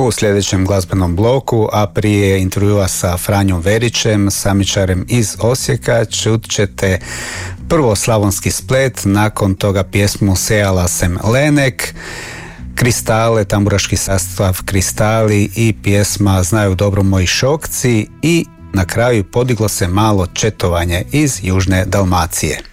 U sljedećem glazbenom bloku, a prije intervjua sa Franjom Verićem, samičarem iz Osijeka, čut ćete prvo Slavonski Splet, nakon toga pjesmu Sejala sem Lenek, Kristale, tamburaški sastav Kristali i pjesma Znaju dobro moji šokci i na kraju Podiglo se malo četovanje iz Južne Dalmacije.